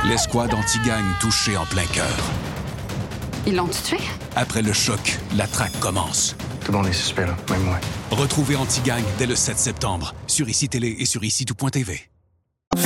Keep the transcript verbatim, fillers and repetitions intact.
L'escouade anti-gang touchée en plein cœur. Ils l'ont tué? Après le choc, la traque commence. Tout le monde est suspect, là, même moi. Retrouvez Anti-Gang dès le sept septembre sur I C I Télé et sur I C I tout point T V.